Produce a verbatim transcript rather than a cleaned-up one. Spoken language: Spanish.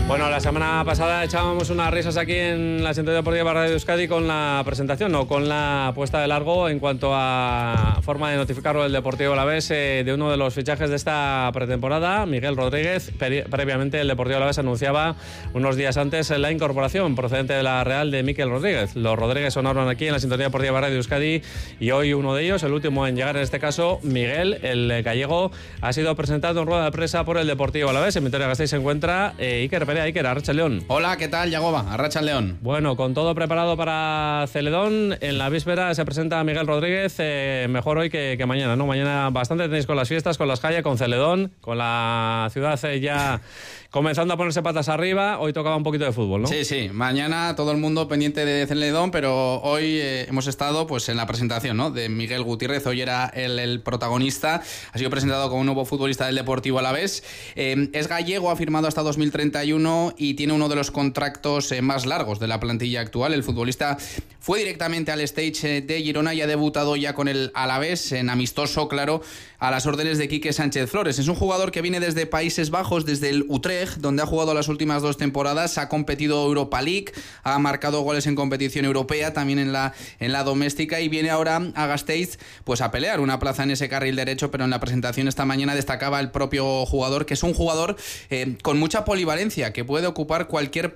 Bueno, la semana pasada echábamos unas risas aquí en la Sintonía Deportiva Radio Euskadi con la presentación o con la puesta de largo en cuanto a forma de notificarlo el Deportivo Alavés eh, de uno de los fichajes de esta pretemporada, Miguel Rodríguez. Pre- previamente el Deportivo Alavés anunciaba unos días antes la incorporación procedente de la Real de Mikel Rodríguez. Los Rodríguez sonaron aquí en la Sintonía Deportiva Radio Euskadi y hoy uno de ellos, el último en llegar en este caso, Miguel, el gallego, ha sido presentado en rueda de prensa por el Deportivo Alavés. En Vitoria-Gasteiz se encuentra eh, Iker Perea. Iker, Arratsaldeon. Hola, ¿qué tal, Yagoba? Arratsaldeon. Bueno, con todo preparado para Celedón, en la víspera se presenta Miguel Rodríguez, eh, mejor hoy que, que mañana, ¿no? Mañana bastante tenéis con las fiestas, con las calles, con Celedón, con la ciudad eh, ya comenzando a ponerse patas arriba. Hoy tocaba un poquito de fútbol, ¿no? Sí, sí. Mañana todo el mundo pendiente de Celedón, pero hoy eh, hemos estado pues en la presentación, ¿no?, de Miguel Gutiérrez. Hoy era el, el protagonista. Ha sido presentado como un nuevo futbolista del Deportivo Alavés. Eh, es gallego, ha firmado hasta dos mil treinta y uno y tiene uno de los contratos eh, más largos de la plantilla actual. El futbolista fue directamente al stage de Girona y ha debutado ya con el Alavés en amistoso, claro, a las órdenes de Quique Sánchez Flores. Es un jugador que viene desde Países Bajos, desde el Utrecht, donde ha jugado las últimas dos temporadas, ha competido Europa League, ha marcado goles en competición europea, también en la, en la doméstica, y viene ahora a Gasteiz pues a pelear una plaza en ese carril derecho. Pero en la presentación esta mañana destacaba el propio jugador que es un jugador eh, con mucha polivalencia, que puede ocupar cualquier